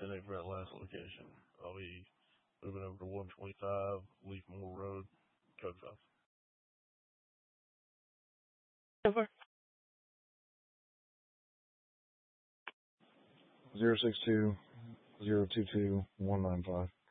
10-8 for that last location. I'll be moving over to 125 Leaf Moore Road, code 5. Over. 062-022-195.